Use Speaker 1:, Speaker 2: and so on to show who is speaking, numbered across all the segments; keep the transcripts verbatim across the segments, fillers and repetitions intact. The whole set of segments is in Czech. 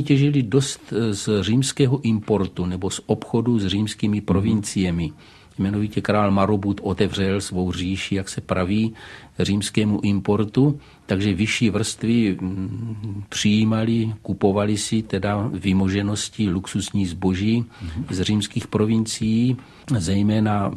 Speaker 1: těžili dost z římského importu nebo z obchodu s římskými provinciemi. Jmenovitě král Marobud otevřel svou říši, jak se praví, římskému importu, takže vyšší vrstvy přijímali, kupovali si teda vymoženosti luxusní zboží z římských provincií, zejména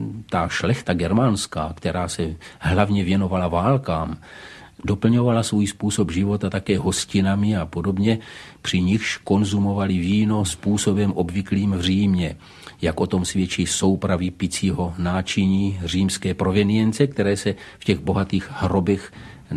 Speaker 1: ta šlechta germánská, která se hlavně věnovala válkám, doplňovala svůj způsob života také hostinami a podobně, při nichž konzumovali víno způsobem obvyklým v Římě. Jak o tom svědčí soupravy picího náčiní římské provenience, které se v těch bohatých hrobech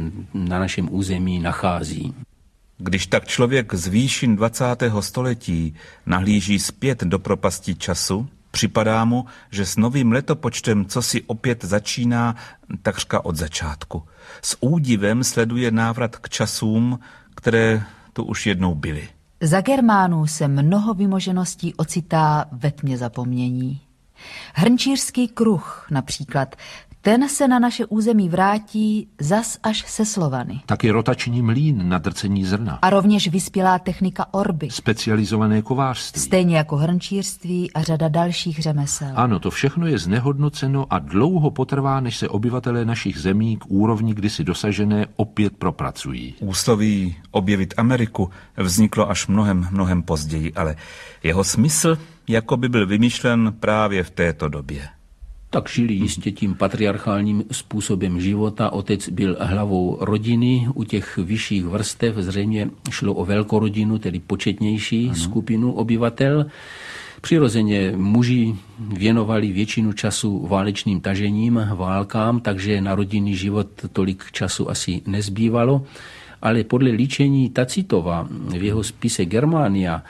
Speaker 1: na našem území nachází.
Speaker 2: Když tak člověk z výšin dvacátého století nahlíží zpět do propasti času, připadá mu, že s novým letopočtem cosi opět začíná takřka od začátku. S údivem sleduje návrat k časům, které tu už jednou byly.
Speaker 3: Za Germánů se mnoho vymožeností ocitá ve tmě zapomnění. Hrnčířský kruh například, ten se na naše území vrátí zas až se Slovany.
Speaker 4: Taky rotační mlýn na drcení zrna.
Speaker 3: A rovněž vyspělá technika orby.
Speaker 4: Specializované kovářství.
Speaker 3: Stejně jako hrnčířství a řada dalších řemesel.
Speaker 4: Ano, to všechno je znehodnoceno a dlouho potrvá, než se obyvatelé našich zemí k úrovni kdysi dosažené opět propracují.
Speaker 2: Úsloví objevit Ameriku vzniklo až mnohem, mnohem později, ale jeho smysl jako by byl vymyšlen právě v této době.
Speaker 1: Tak žili jistě tím patriarchálním způsobem života. Otec byl hlavou rodiny, u těch vyšších vrstev zřejmě šlo o velkorodinu, tedy početnější ano. skupinu obyvatel. Přirozeně muži věnovali většinu času válečným tažením, válkám, takže na rodinný život tolik času asi nezbývalo. Ale podle líčení Tacitova v jeho spise Germania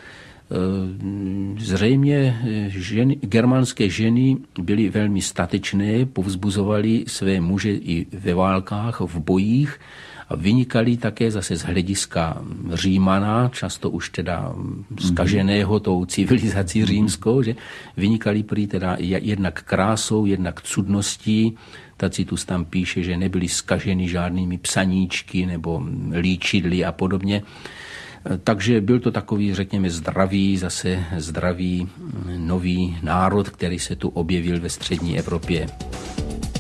Speaker 1: zřejmě ženy, germánské ženy byly velmi statečné, povzbuzovaly své muže i ve válkách, v bojích a vynikaly také zase z hlediska Římana, často už teda zkaženého tou civilizací římskou, že vynikaly prý teda jednak krásou, jednak cudností. Tacitus tam píše, že nebyly zkaženy žádnými psaníčky nebo líčidly a podobně. Takže byl to takový, řekněme, zdravý, zase zdravý nový národ, který se tu objevil ve střední Evropě.